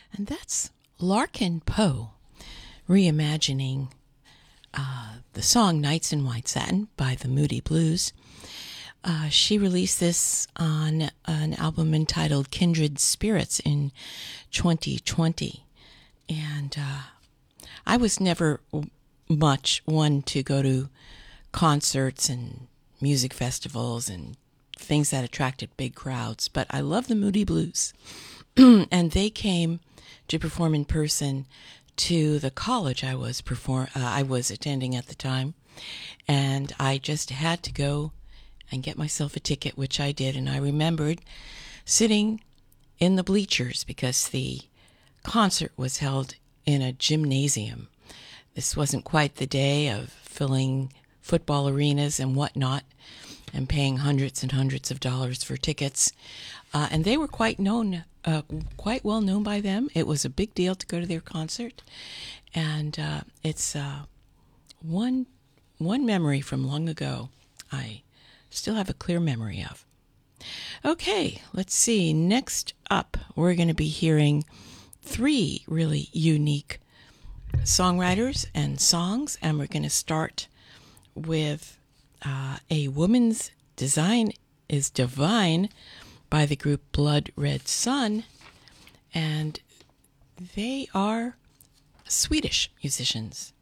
And that's Larkin Poe reimagining the song Nights in White Satin by the Moody Blues. She released this on an album entitled Kindred Spirits in 2020. And I was never much one to go to concerts and music festivals and things that attracted big crowds, but I love the Moody Blues. And they came to perform in person to the college I was attending at the time, and I just had to go and get myself a ticket, which I did. And I remembered sitting in the bleachers because the concert was held in a gymnasium. This wasn't quite the day of filling football arenas and whatnot and paying hundreds and hundreds of dollars for tickets. And they were quite well known by them. It was a big deal to go to their concert. And it's one memory from long ago I still have a clear memory of. Okay, let's see. Next up, we're going to be hearing 3 really unique songwriters and songs, and we're going to start with A Woman's Design is Divine by the group Blood Red Sun, and they are Swedish musicians.